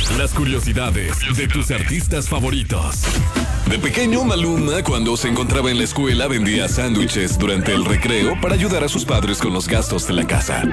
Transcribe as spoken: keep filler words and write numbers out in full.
Las curiosidades de tus artistas favoritos. De pequeño, Maluma, cuando se encontraba en la escuela, vendía sándwiches durante el recreo para ayudar a sus padres con los gastos de la casa.